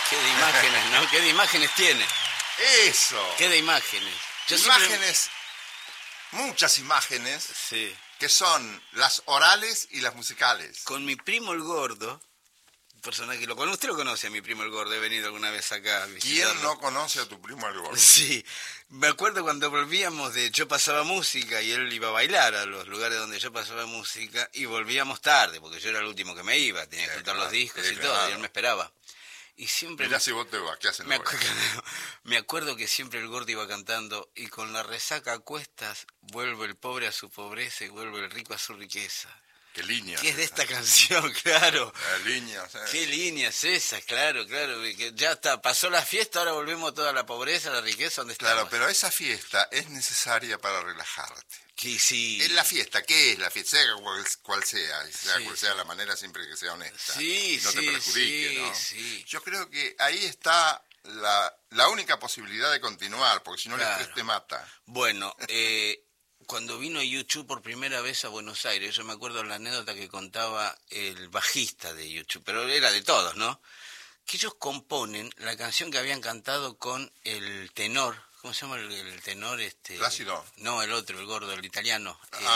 Qué de imágenes, ¿no? Qué de imágenes tiene. Eso. Qué de imágenes. Imágenes, muchas imágenes, Sí. que son las orales y las musicales. Con mi primo el gordo, un personaje que usted lo conoce a mi primo el gordo, he venido alguna vez acá a visitarlo. ¿Quién no conoce a tu primo el gordo? Sí, me acuerdo cuando volvíamos yo pasaba música y él iba a bailar a los lugares donde yo pasaba música y volvíamos tarde, porque yo era el último que me iba, tenía que juntar los discos y todo, y él me esperaba. Y siempre... Mirá si vos te vas, ¿qué hacen? Me acuerdo que siempre el gordo iba cantando, y con la resaca a cuestas, vuelve el pobre a su pobreza y vuelve el rico a su riqueza. ¿Qué línea? ¿Qué es de esta canción? Claro. Líneas, ¿Qué líneas esas? Claro, que ya está, pasó la fiesta, ahora volvemos toda la pobreza, la riqueza, ¿dónde estamos? Claro, pero esa fiesta es necesaria para relajarte. Sí. Es la fiesta, ¿qué es la fiesta? Sea cual sea, Sí, cual sea la manera, siempre que sea honesta. Sí, y no te perjudique, ¿no? Sí. Yo creo que ahí está la única posibilidad de continuar, porque si no el estrés te mata. Bueno, cuando vino YouTube por primera vez a Buenos Aires, yo me acuerdo la anécdota que contaba el bajista de YouTube, pero era de todos, ¿no? Que ellos componen la canción que habían cantado con el tenor. ¿Cómo se llama el tenor? Plácido. No, el otro, el gordo, el italiano.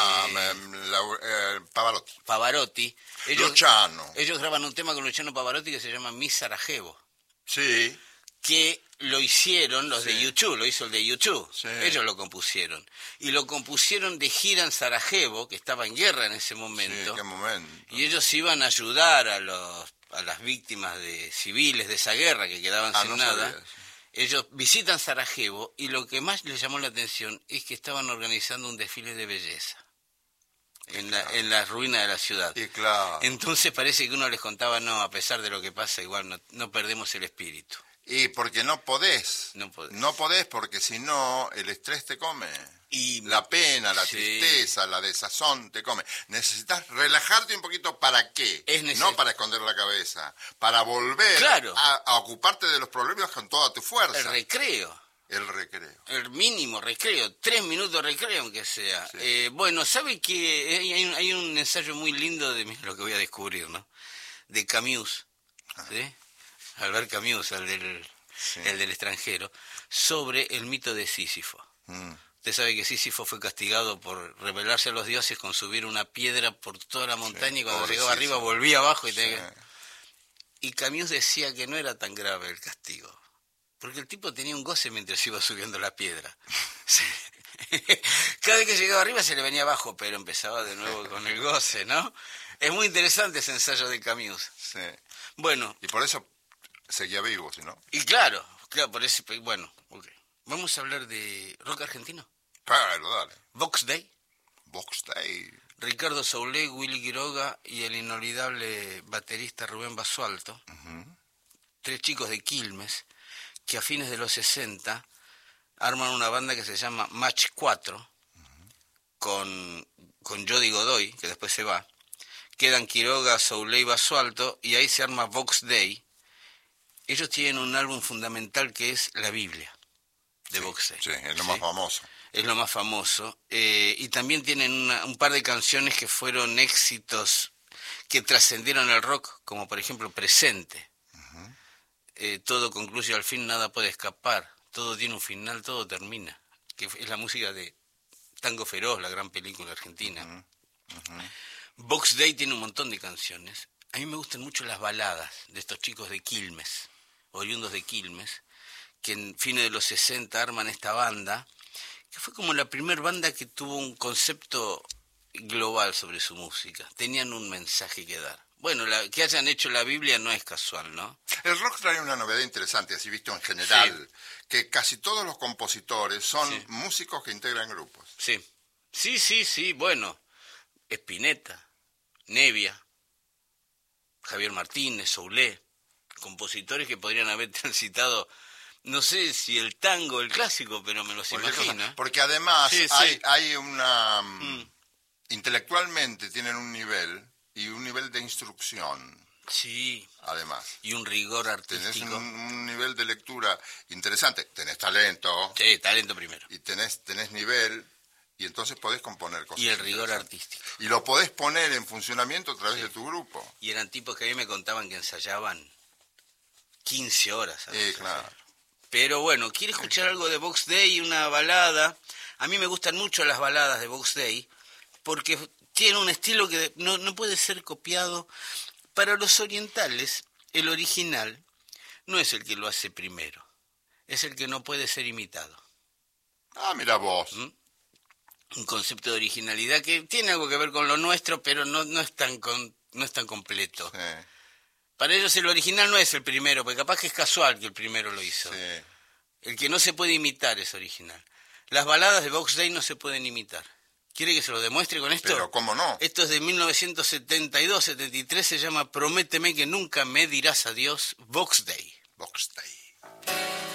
Pavarotti. Pavarotti. Luciano. Ellos graban un tema con Luciano Pavarotti que se llama Mi Sarajevo. Sí. Que lo hicieron los de YouTube, lo hizo el de YouTube. Sí. Ellos lo compusieron. Y lo compusieron de gira en Sarajevo, que estaba en guerra en ese momento. Sí, qué momento. Y ellos iban a ayudar a las víctimas civiles de esa guerra que quedaban sin nada. Sabía, sí. Ellos visitan Sarajevo y lo que más les llamó la atención es que estaban organizando un desfile de belleza en la ruina de la ciudad. Y claro. Entonces parece que uno les contaba, no, a pesar de lo que pasa, igual no perdemos el espíritu. Y porque no podés. No podés. No podés porque si no el estrés te come. Y la pena, la tristeza, la desazón te come. Necesitas relajarte un poquito. ¿Para qué? No para esconder la cabeza. Para volver a ocuparte de los problemas con toda tu fuerza. El recreo. El recreo. El mínimo recreo. 3 minutos de recreo, aunque sea. Sí. Bueno, ¿sabe que hay un ensayo muy lindo de lo que voy a descubrir, ¿no? De Camus, ¿sí? Albert Camus, el del extranjero, sobre el mito de Sísifo. Usted sabe que Sísifo fue castigado por rebelarse a los dioses con subir una piedra por toda la montaña, y cuando llegaba arriba volvía abajo. Y Camus decía que no era tan grave el castigo, porque el tipo tenía un goce mientras iba subiendo la piedra. Cada vez que llegaba arriba se le venía abajo, pero empezaba de nuevo con el goce, ¿no? Es muy interesante ese ensayo de Camus. Sí. Bueno. Y por eso seguía vivo, ¿sí, no? Y claro, por eso, bueno, ok. Vamos a hablar de rock argentino. Claro, dale. Vox Day. Vox Day. Ricardo Soule, Willy Quiroga y el inolvidable baterista Rubén Basualto. 3 chicos de Quilmes que a fines de los 60 arman una banda que se llama Match 4 con Jody Godoy, que después se va. Quedan Quiroga, Soule y Basualto, y ahí se arma Vox Day. Ellos tienen un álbum fundamental que es la Biblia de Vox Day. Sí, es lo más famoso. Es lo más famoso. Y también tienen un par de canciones que fueron éxitos que trascendieron el rock, como por ejemplo Presente. Todo concluye al fin, nada puede escapar. Todo tiene un final, todo termina. Que es la música de Tango Feroz, la gran película argentina. Vox Day tiene un montón de canciones. A mí me gustan mucho las baladas de estos chicos de Quilmes, oriundos de Quilmes, que en fines de los 60 arman esta banda, que fue como la primera banda que tuvo un concepto global sobre su música. Tenían un mensaje que dar. Bueno, que hayan hecho la Biblia no es casual, ¿no? El rock trae una novedad interesante, así visto en general, que casi todos los compositores son músicos que integran grupos. Sí, bueno, Spinetta, Nevia, Javier Martínez, Soule, compositores que podrían haber transitado, no sé si el tango, el clásico, pero me los imagino. Porque además hay una... intelectualmente tienen un nivel y un nivel de instrucción. Sí. Además. Y un rigor artístico. Tenés un nivel de lectura interesante. Tenés talento. Sí, talento primero. Y tenés nivel, y entonces podés componer cosas. Y el rigor artístico. Y lo podés poner en funcionamiento a través de tu grupo. Y eran tipos que a mí me contaban que ensayaban 15 horas. Claro. Pero bueno, quiere escuchar algo de Box Day, una balada. A mí me gustan mucho las baladas de Box Day, porque tiene un estilo que no puede ser copiado. Para los orientales, el original no es el que lo hace primero, es el que no puede ser imitado. Ah, mira vos. Un concepto de originalidad que tiene algo que ver con lo nuestro, pero no es tan completo. Sí. Para ellos el original no es el primero, porque capaz que es casual que el primero lo hizo. Sí. El que no se puede imitar es original. Las baladas de Box Day no se pueden imitar. ¿Quiere que se lo demuestre con esto? Pero ¿cómo no? Esto es de 1972-73, se llama Prométeme que nunca me dirás adiós, Box Day. Box Day.